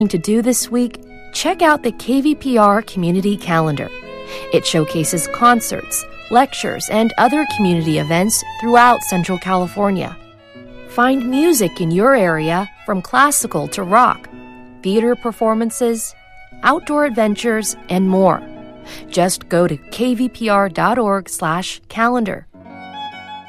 to do this week, check out the KVPR Community Calendar. It showcases concerts, lectures, and other community events throughout Central California. Find music in your area from classical to rock, theater performances, outdoor adventures, and more. Just go to kvpr.org/calendar.